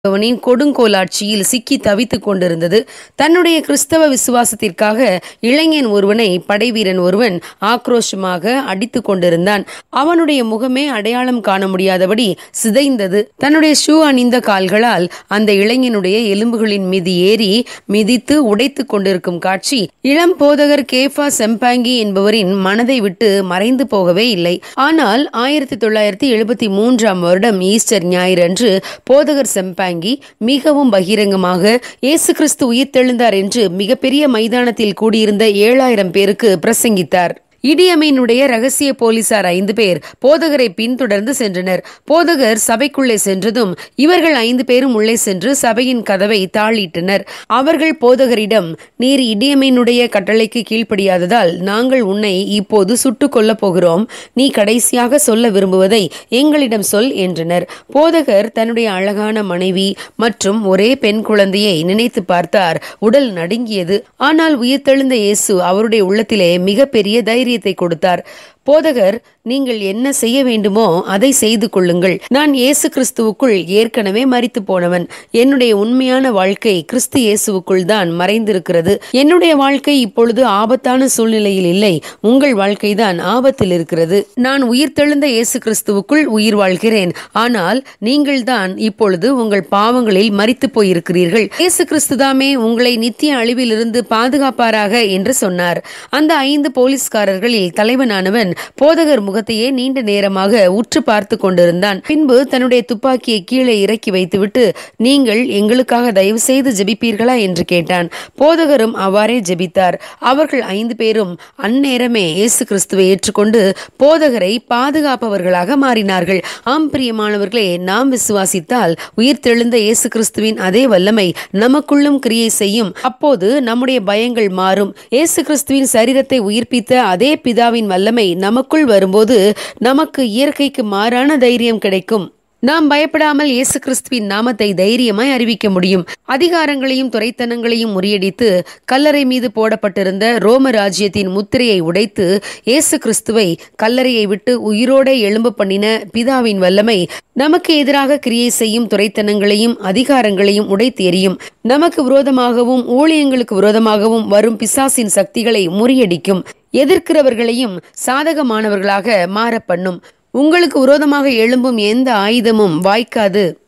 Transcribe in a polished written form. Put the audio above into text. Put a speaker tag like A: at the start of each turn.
A: அவனின் கொடுங்கோலாட்சியில் சிக்கி தவித்துக் கொண்டிருந்தது. தன்னுடைய கிறிஸ்தவ விசுவாசத்திற்காக இளைஞன் ஒருவனை படைவீரன் ஒருவன் ஆக்ரோஷமாக அடித்துக் கொண்டிருந்தான். அவனுடைய முகமே அடையாளம் காண முடியாதபடி சிதைந்தது. தன்னுடைய ஷூ அணிந்த கால்களால் அந்த இளைஞனுடைய எலும்புகளின் மீது ஏறி மிதித்து உடைத்துக் கொண்டிருக்கும் காட்சி இளம் போதகர் கேஃபா செம்பாங்கி என்பவரின் மனதை விட்டு மறைந்து போகவே இல்லை. ஆனால் 1973 வருடம் ஈஸ்டர் ஞாயிறு அன்று போதகர் செம்பாங்கி மிகவும் பகிரங்கமாக இயேசு கிறிஸ்து உயிர்த்தெழுந்தார் என்று மிகப்பெரிய மைதானத்தில் கூடியிருந்த 7000 பேருக்கு பிரசங்கித்தார். இடியமையினுடைய ரகசிய போலீசார் 5 பேர் போதகரை பின்தொடர்ந்து சென்றனர். போதகர் சபைக்குள்ளே சென்றதும் இவர்கள் 5 பேரும் உள்ளே சென்று சபையின் கதவை தாளிட்டனர். அவர்கள் போதகரிடம், நீர் இடியமையினுடைய கட்டளைக்கு கீழ்ப்படியாததால் நாங்கள் உன்னை இப்போது சுட்டுக் கொல்லப் போகிறோம். நீ கடைசியாக சொல்ல விரும்புவதை எங்களிடம் சொல் என்றனர். போதகர் தன்னுடைய அழகான மனைவி மற்றும் ஒரே பெண் குழந்தையை நினைத்து பார்த்தார். உடல் நடுங்கியது. ஆனால் உயிர்த்தெழுந்த இயேசு அவருடைய உள்ளத்திலே மிகப்பெரிய தைரியத்தை கொடுத்தார். போதகர், நீங்கள் என்ன செய்ய வேண்டுமோ அதை செய்து கொள்ளுங்கள். நான் இயேசு கிறிஸ்துவுக்குள் ஏற்கனவே மரித்து போனவன். என்னுடைய உண்மையான வாழ்க்கை கிறிஸ்து இயேசுவுக்குள் தான் மறைந்திருக்கிறது. என்னுடைய வாழ்க்கை இப்பொழுது ஆபத்தான சூழ்நிலையில் இல்லை. உங்கள் வாழ்க்கை தான் ஆபத்தில் இருக்கிறது. நான் உயிர்த்தெழுந்த இயேசு கிறிஸ்துவுக்குள் உயிர் வாழ்கிறேன். ஆனால் நீங்கள் தான் இப்பொழுது உங்கள் பாவங்களில் மரித்து போயிருக்கிறீர்கள். இயேசு கிறிஸ்துதாமே உங்களை நித்திய அழிவிலிருந்து பாதுகாப்பாராக என்று சொன்னார். அந்த 5 போலீஸ்காரர்களில் தலைவனானவன் போதகர் முகத்தையே நீண்ட நேரமாக உற்று பார்த்து கொண்டிருந்தான். பின்பு தன்னுடைய துப்பாக்கியை கீழே இறக்கி வைத்துவிட்டு, நீங்கள் எங்களுக்காக தயவு செய்து ஜெபிப்பீர்களா என்று கேட்டான். போதகரும் அவ்வாறே ஜெபித்தார். அவர்கள் 5 பேரும் அந்நேரமே இயேசு கிறிஸ்துவை ஏற்றுக்கொண்டு போதகரை பாதுகாப்பவர்களாக மாறினார்கள். ஆம் பிரியமானவர்களே, நாம் விசுவாசித்தால் உயிர்த்தெழுந்த இயேசு கிறிஸ்துவின் அதே வல்லமை நமக்குள்ளும் கிரியை செய்யும். அப்போது நம்முடைய பயங்கள் மாறும். இயேசு கிறிஸ்துவின் சரீரத்தை உயிர்ப்பித்த அதே பிதாவின் வல்லமை நமக்குள் வரும்போது நமக்கு இயற்கைக்கு மாறான தைரியம் கிடைக்கும். நாம் பயப்படாமல் இயேசு கிறிஸ்துவின் நாமத்தை தைரியமாய் அறிவிக்க முடியும். அதிகாரங்களையும் துரைத்தனங்களையும் முறியடித்து கல்லறை மீது போடப்பட்டிருந்த ரோம ராஜ்யத்தின் முத்திரையை உடைத்து இயேசு கிறிஸ்துவை கல்லறையை விட்டு உயிரோட எழும்ப பண்ணின பிதாவின் வல்லமை நமக்கு எதிராக கிரியை செய்யும் துரைத்தனங்களையும் அதிகாரங்களையும் உடைத்து எறியும். நமக்கு விரோதமாகவும் ஊழியங்களுக்கு விரோதமாகவும் வரும் பிசாசின் சக்திகளை முறியடிக்கும். எதிர்க்கிறவர்களையும் சாதகமானவர்களாக மாற பண்ணும். உங்களுக்கு விரோதமாக எழும்பும் எந்த ஆயுதமும் வாய்க்காது.